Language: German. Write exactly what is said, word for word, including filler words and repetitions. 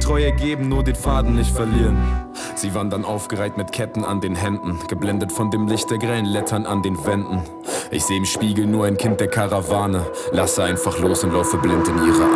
Treue geben, nur den Faden nicht verlieren. Sie wandern aufgereiht mit Ketten an den Händen, geblendet von dem Licht der grellen Lettern an den Wänden. Ich seh im Spiegel nur ein Kind der Karawane, lasse einfach los und laufe blind in ihre